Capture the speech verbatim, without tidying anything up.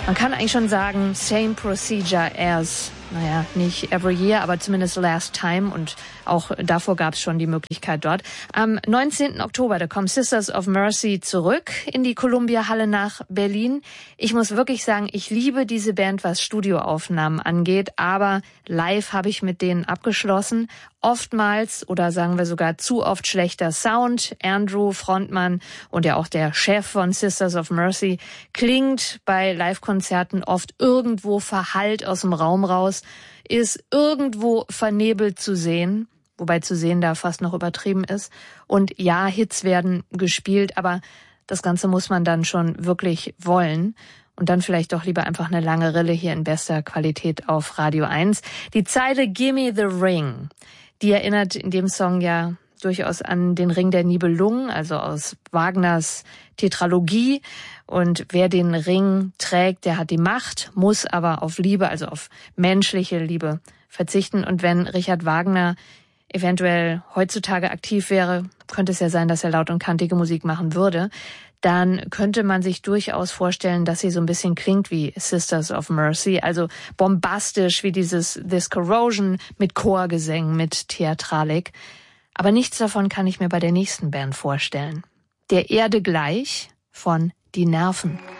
Man kann eigentlich schon sagen, same procedure as, naja, nicht every year, aber zumindest last time. Und auch davor gab es schon die Möglichkeit dort. Am neunzehnten Oktober, da kommen Sisters of Mercy zurück in die Columbia-Halle nach Berlin. Ich muss wirklich sagen, ich liebe diese Band, was Studioaufnahmen angeht, aber live habe ich mit denen abgeschlossen. Oftmals oder sagen wir sogar zu oft schlechter Sound. Andrew, Frontmann und ja auch der Chef von Sisters of Mercy, klingt bei Live-Konzerten oft irgendwo verhallt aus dem Raum raus, ist irgendwo vernebelt zu sehen, wobei zu sehen da fast noch übertrieben ist. Und ja, Hits werden gespielt, aber das Ganze muss man dann schon wirklich wollen. Und dann vielleicht doch lieber einfach eine lange Rille hier in bester Qualität auf Radio eins. Die Zeile Gimme the Ring, die erinnert in dem Song ja durchaus an den Ring der Nibelungen, also aus Wagners Tetralogie. Und wer den Ring trägt, der hat die Macht, muss aber auf Liebe, also auf menschliche Liebe verzichten. Und wenn Richard Wagner eventuell heutzutage aktiv wäre, könnte es ja sein, dass er laut und kantige Musik machen würde, dann könnte man sich durchaus vorstellen, dass sie so ein bisschen klingt wie Sisters of Mercy, also bombastisch wie dieses This Corrosion mit Chorgesängen, mit Theatralik. Aber nichts davon kann ich mir bei der nächsten Band vorstellen. Der Erde gleich von Die Nerven.